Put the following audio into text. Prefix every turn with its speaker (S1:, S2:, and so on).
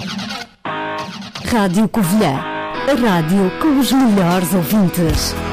S1: Rádio Covilhã, a rádio com os melhores ouvintes.